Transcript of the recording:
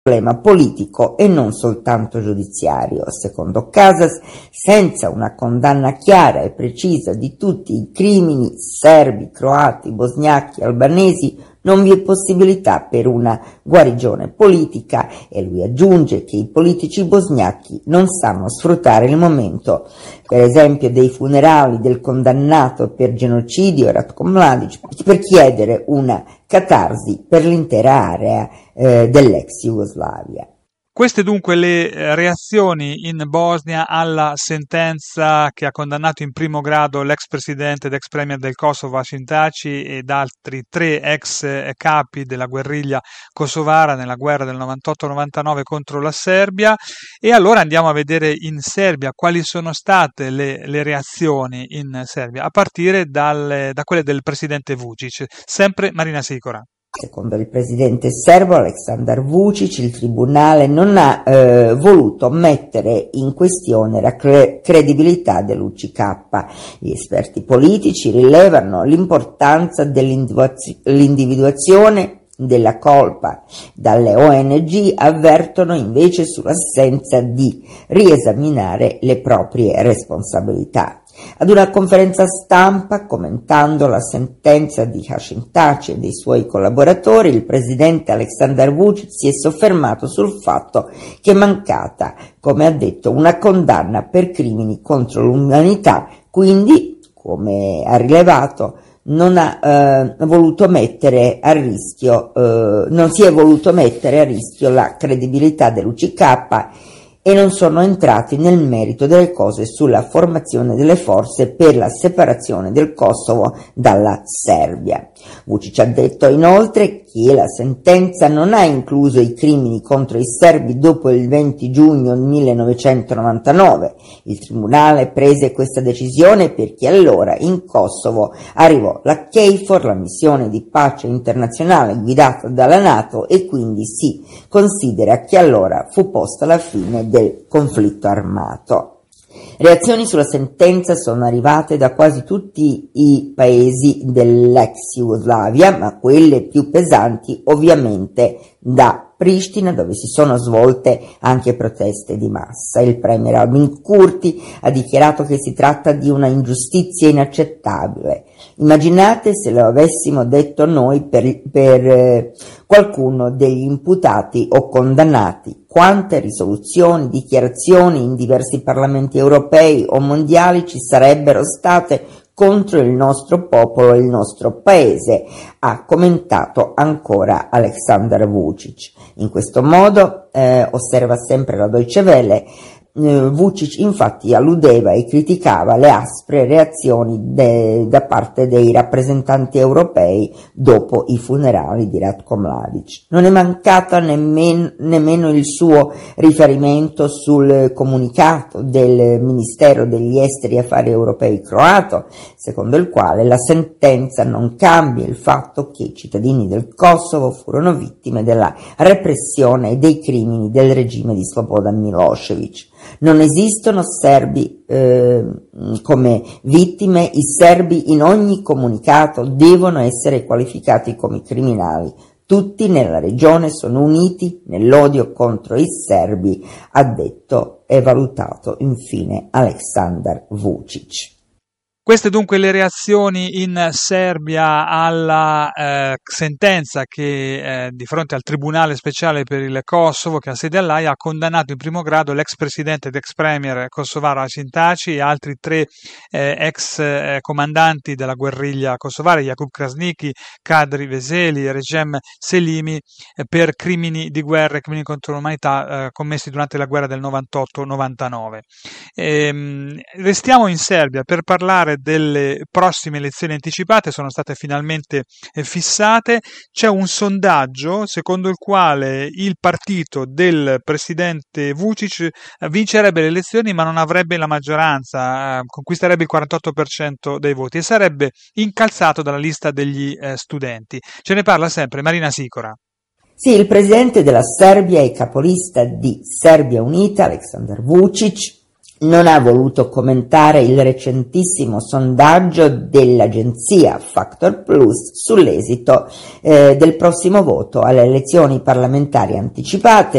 problema politico e non soltanto giudiziario. Secondo Casas, senza una condanna chiara e precisa di tutti i crimini serbi, croati, bosniachi, albanesi, non vi è possibilità per una guarigione politica, e lui aggiunge che i politici bosniachi non sanno sfruttare il momento, per esempio dei funerali del condannato per genocidio Ratko Mladic, per chiedere una catarsi per l'intera area dell'ex Jugoslavia. Queste dunque le reazioni in Bosnia alla sentenza che ha condannato in primo grado l'ex presidente ed ex premier del Kosovo Hashim Thaçi ed altri 3 ex capi della guerriglia kosovara nella guerra del 98-99 contro la Serbia. E allora andiamo a vedere in Serbia quali sono state le reazioni in Serbia, a partire da quelle del presidente Vučić. Sempre Marina Sicora. Secondo il presidente serbo Aleksandar Vučić, il tribunale non ha voluto mettere in questione la credibilità dell'UCK. Gli esperti politici rilevano l'importanza dell'individuazione della colpa. Dalle ONG avvertono invece sull'assenza di riesaminare le proprie responsabilità. Ad una conferenza stampa, commentando la sentenza di Hashim Thaçi e dei suoi collaboratori, il presidente Aleksandar Vučić si è soffermato sul fatto che è mancata, come ha detto, una condanna per crimini contro l'umanità, quindi, come ha rilevato, non si è voluto mettere a rischio la credibilità dell'UCK e non sono entrati nel merito delle cose sulla formazione delle forze per la separazione del Kosovo dalla Serbia. Vučić ha detto inoltre che la sentenza non ha incluso i crimini contro i serbi dopo il 20 giugno 1999. Il tribunale prese questa decisione perché allora in Kosovo arrivò la KFOR, la missione di pace internazionale guidata dalla NATO, e quindi si considera che allora fu posta la fine del conflitto armato. Reazioni sulla sentenza sono arrivate da quasi tutti i paesi dell'ex Jugoslavia, ma quelle più pesanti ovviamente da Pristina, dove si sono svolte anche proteste di massa. Il premier Albin Kurti ha dichiarato che si tratta di una ingiustizia inaccettabile. Immaginate se lo avessimo detto noi per qualcuno degli imputati o condannati, quante risoluzioni, dichiarazioni in diversi parlamenti europei o mondiali ci sarebbero state contro il nostro popolo e il nostro paese, ha commentato ancora Aleksandar Vučić. In questo modo, osserva sempre la Deutsche Welle, Vučić infatti alludeva e criticava le aspre reazioni da parte dei rappresentanti europei dopo i funerali di Ratko Mladic. Non è mancata nemmeno il suo riferimento sul comunicato del Ministero degli Esteri e Affari Europei croato, secondo il quale la sentenza non cambia il fatto che i cittadini del Kosovo furono vittime della repressione e dei crimini del regime di Slobodan Milošević. Non esistono serbi come vittime, i serbi in ogni comunicato devono essere qualificati come criminali. Tutti nella regione sono uniti nell'odio contro i serbi, ha detto e valutato infine Aleksandar Vučić. Queste dunque le reazioni in Serbia alla sentenza che di fronte al Tribunale Speciale per il Kosovo, che ha sede all'Aia, ha condannato in primo grado l'ex presidente ed ex premier kosovaro Hashim Thaçi e altri 3 ex comandanti della guerriglia kosovara, Jakub Krasniqi, Kadri Veseli e Recep Selimi, per crimini di guerra e crimini contro l'umanità commessi durante la guerra del 98-99. Restiamo in Serbia per parlare delle prossime elezioni anticipate. Sono state finalmente fissate. C'è un sondaggio secondo il quale il partito del presidente Vučić vincerebbe le elezioni ma non avrebbe la maggioranza, conquisterebbe il 48% dei voti e sarebbe incalzato dalla lista degli studenti. Ce ne parla sempre Marina Sicora. Sì, il presidente della Serbia e capolista di Serbia Unita, Aleksandar Vučić, non ha voluto commentare il recentissimo sondaggio dell'agenzia Factor Plus sull'esito del prossimo voto alle elezioni parlamentari anticipate